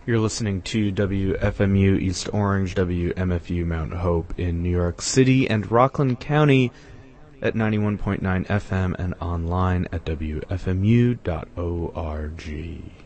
You're listening to WFMU East Orange, WMFU Mount Hope in New York City and Rockland County at 91.9 FM and online at WFMU.org.